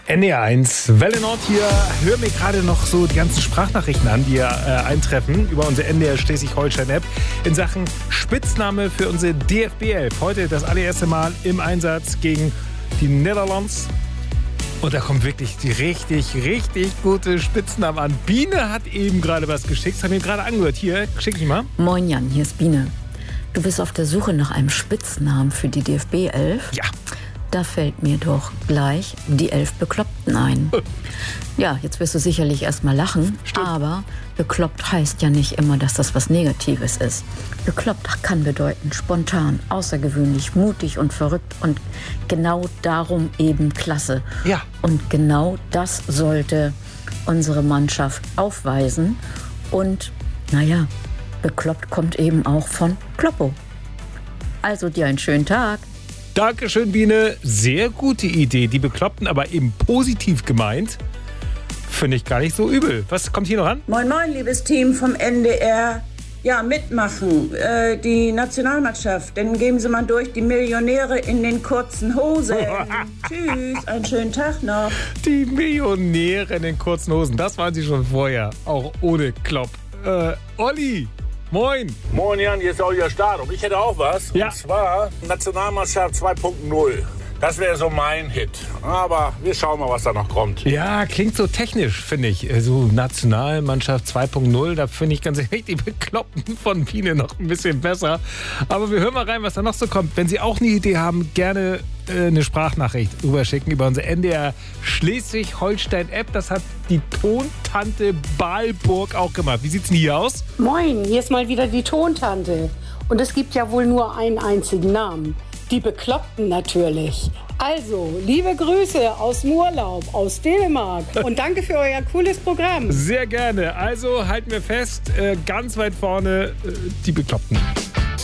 NDR1, Welle Nord hier. Hör mir gerade noch so die ganzen Sprachnachrichten an, die eintreffen über unsere NDR Schleswig-Holstein-App in Sachen Spitzname für unsere DFB 11. Heute das allererste Mal im Einsatz gegen die Netherlands. Und da kommt wirklich die richtig gute Spitznamen an. Biene hat eben gerade was geschickt, haben wir gerade angehört. Hier, schick ich mal. Moin Jan, hier ist Biene. Du bist auf der Suche nach einem Spitznamen für die DFB 11? Ja. Da fällt mir doch gleich die 11 Bekloppten ein. Ja, jetzt wirst du sicherlich erstmal lachen, Stimmt. aber bekloppt heißt ja nicht immer, dass das was Negatives ist. Bekloppt kann bedeuten spontan, außergewöhnlich, mutig und verrückt und genau darum eben klasse. Ja. Und genau das sollte unsere Mannschaft aufweisen. Und naja, bekloppt kommt eben auch von Kloppo. Also dir einen schönen Tag. Dankeschön, Biene. Sehr gute Idee. Die Bekloppten, aber eben positiv gemeint. Finde ich gar nicht so übel. Was kommt hier noch an? Moin, moin, liebes Team vom NDR. Ja, mitmachen. Die Nationalmannschaft. Dann geben Sie mal durch die Millionäre in den kurzen Hosen. Tschüss, einen schönen Tag noch. Die Millionäre in den kurzen Hosen. Das waren sie schon vorher. Auch ohne Klopp. Olli. Moin. Moin Jan, hier ist auch Ihr Start. Und ich hätte auch was. Ja. Und zwar Nationalmannschaft 2.0. Das wäre so mein Hit. Aber wir schauen mal, was da noch kommt. Ja, klingt so technisch, finde ich. So Nationalmannschaft 2.0, da finde ich ganz ehrlich die Bekloppten von Biene noch ein bisschen besser. Aber wir hören mal rein, was da noch so kommt. Wenn Sie auch eine Idee haben, gerne eine Sprachnachricht rüberschicken über unsere NDR Schleswig-Holstein-App. Das hat die Tontante Balburg auch gemacht. Wie sieht's denn hier aus? Moin, hier ist mal wieder die Tontante. Und es gibt ja wohl nur einen einzigen Namen. Die Bekloppten natürlich. Also, liebe Grüße aus dem Urlaub, aus Dänemark. Und danke für euer cooles Programm. Sehr gerne. Also halten wir fest, ganz weit vorne die Bekloppten.